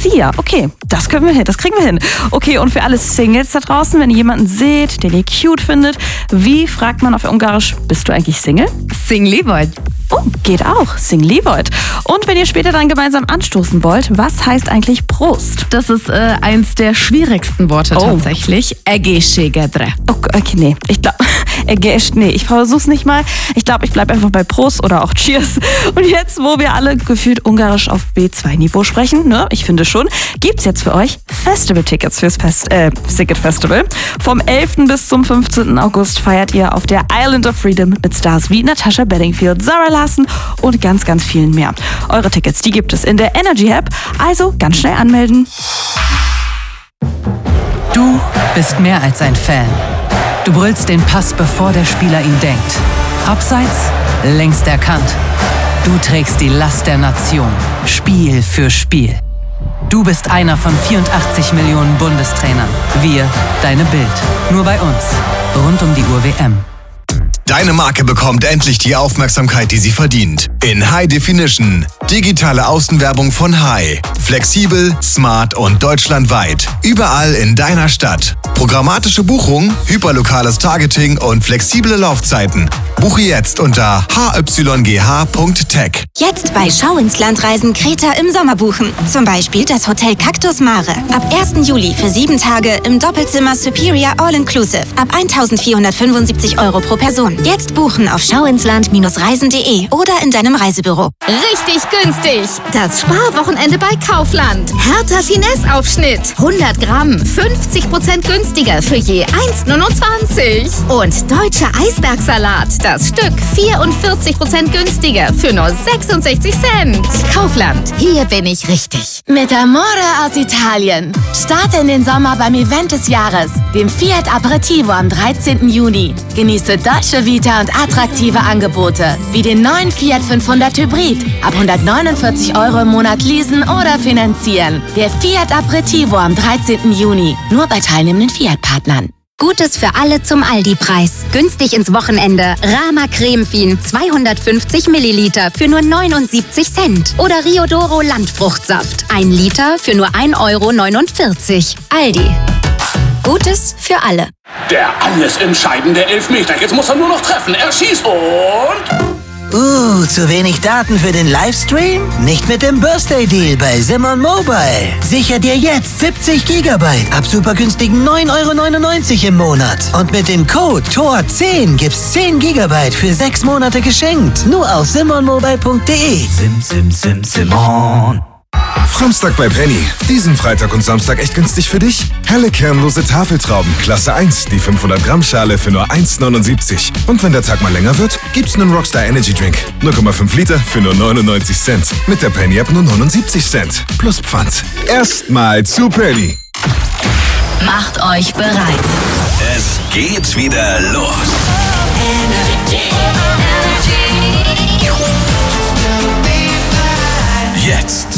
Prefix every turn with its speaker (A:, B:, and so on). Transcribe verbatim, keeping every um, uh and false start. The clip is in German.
A: Lucia. Okay, das können wir hin, das kriegen wir hin. Okay, und für alle Singles da draußen, wenn ihr jemanden seht, den ihr cute findet, wie fragt man auf Ungarisch, bist du eigentlich Single?
B: Sing Levoit.
A: Oh, geht auch. Sing Levoit. Und wenn ihr später dann gemeinsam anstoßen wollt, was heißt eigentlich Prost?
B: Das ist äh, eins der schwierigsten Worte
A: Oh.
B: tatsächlich. Egészségedre.
A: Oh, okay, nee. Ich glaube, nee, ich versuch's nicht mal. Ich glaube, ich bleibe einfach bei Prost oder auch Cheers. Und jetzt, wo wir alle gefühlt Ungarisch auf B zwei Niveau sprechen, ne, ich finde schon, gibt's jetzt für euch Festival-Tickets fürs Fest, äh, Ticket Festival. Vom elften bis zum fünfzehnten August feiert ihr auf der Island of Freedom mit Stars wie Natasha Bedingfield, Zara Larsson und ganz, ganz vielen mehr. Eure Tickets, die gibt es in der Energy App, also ganz schnell anmelden.
C: Du bist mehr als ein Fan. Du brüllst den Pass, bevor der Spieler ihn denkt. Abseits, längst erkannt. Du trägst die Last der Nation, Spiel für Spiel. Du bist einer von vierundachtzig Millionen Bundestrainern. Wir, deine Bild. Nur bei uns. Rund um die Uhr W M.
D: Deine Marke bekommt endlich die Aufmerksamkeit, die sie verdient. In High Definition. Digitale Außenwerbung von High. Flexibel, smart und deutschlandweit. Überall in deiner Stadt. Programmatische Buchung, hyperlokales Targeting und flexible Laufzeiten. Buche jetzt unter h y g h punkt tech.
E: Jetzt bei Schau ins Land Reisen Kreta im Sommer buchen. Zum Beispiel das Hotel Cactus Mare. Ab ersten Juli für sieben Tage im Doppelzimmer Superior All Inclusive. Ab eintausendvierhundertfünfundsiebzig Euro pro Person. Jetzt buchen auf schauinsland reisen punkt de oder in deinem Reisebüro.
F: Richtig günstig. Das Sparwochenende bei Kaufland. Hertha Finesse-Aufschnitt. hundert Gramm, fünfzig Prozent günstiger für je eins neunundzwanzig. Und deutscher Eisbergsalat. Das Stück vierundvierzig Prozent günstiger für nur sechsundsechzig Cent. Kaufland. Hier bin ich richtig.
G: Mit Amore aus Italien. Starte in den Sommer beim Event des Jahres, dem Fiat Aperitivo am dreizehnten Juni. Genieße deutsche Vita und attraktive Angebote, wie den neuen Fiat fünfhundert Hybrid. Ab hundertneunundvierzig Euro im Monat leasen oder finanzieren. Der Fiat Aperitivo am dreizehnten Juni. Nur bei teilnehmenden Fiat-Partnern.
H: Gutes für alle zum Aldi-Preis. Günstig ins Wochenende. Rama Cremefin zweihundertfünfzig Milliliter für nur neunundsiebzig Cent. Oder Riodoro Landfruchtsaft. Ein Liter für nur ein Euro neunundvierzig. Aldi. Gutes für alle.
I: Der alles entscheidende Elfmeter. Jetzt muss er nur noch treffen. Er schießt und...
J: Uh, zu wenig Daten für den Livestream? Nicht mit dem Birthday Deal bei Simon Mobile. Sicher dir jetzt siebzig Gigabyte ab super günstigen neun Euro neunundneunzig im Monat. Und mit dem Code T O R zehn gibt's zehn Gigabyte für sechs Monate geschenkt. Nur auf simon mobile punkt de.
K: Sim, sim, sim, Simon.
D: Samstag bei Penny. Diesen Freitag und Samstag echt günstig für dich? Helle kernlose Tafeltrauben, Klasse eins, die fünfhundert Gramm Schale für nur eins neunundsiebzig. Und wenn der Tag mal länger wird, gibt's einen Rockstar Energy Drink. null Komma fünf Liter für nur neunundneunzig Cent. Mit der Penny App nur neunundsiebzig Cent. Plus Pfand. Erstmal zu Penny.
G: Macht euch bereit.
K: Es geht wieder los.
F: Energy, Energy.
K: Jetzt